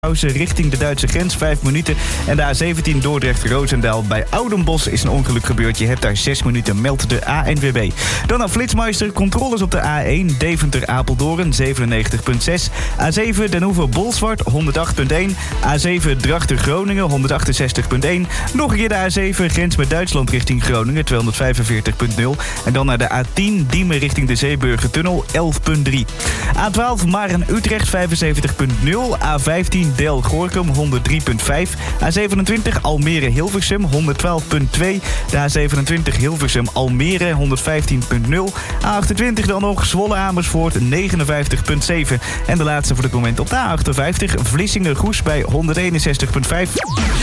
richting de Duitse grens, 5 minuten. En de A17 Dordrecht-Roosendaal bij Oudenbosch is een ongeluk gebeurd. Je hebt daar 6 minuten, meldt de ANWB. Dan naar Flitsmeister, controles op de A1 Deventer-Apeldoorn 97.6. A7 Den Hoever-Bolsward 108.1. A7 Drachten-Groningen 168.1. Nog een keer de A7 grens met Duitsland richting Groningen 245.0. En dan naar de A10 Diemen richting de Zeeburgertunnel 11.3. A12 Maren-Utrecht 75.0. A15 Del-Gorkum 103.5. A27 Almere-Hilversum 112.2. De A27 Hilversum-Almere 115.0. A28 dan nog Zwolle-Amersfoort 59.7. En de laatste voor dit moment op de A58 Vlissingen-Goes bij 161.5.